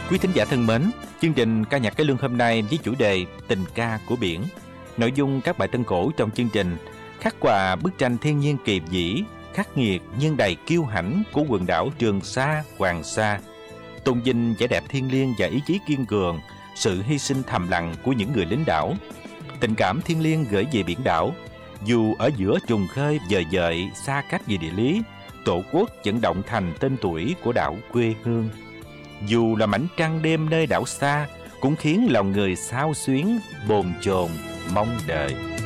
Quý thính giả thân mến, chương trình ca nhạc cải lương hôm nay với chủ đề Tình ca của biển. Nội dung các bài tân cổ trong chương trình khắc họa bức tranh thiên nhiên kỳ vĩ, khắc nghiệt nhưng đầy kiêu hãnh của quần đảo Trường Sa, Hoàng Sa, tôn vinh vẻ đẹp thiêng liêng và ý chí kiên cường, sự hy sinh thầm lặng của những người lính đảo. Tình cảm thiêng liêng gửi về biển đảo, dù ở giữa trùng khơi dời dợi xa cách về địa lý, Tổ quốc vẫn động thành tên tuổi của đảo quê hương. Dù là mảnh trăng đêm nơi đảo xa, cũng khiến lòng người xao xuyến, bồn chồn, mong đợi.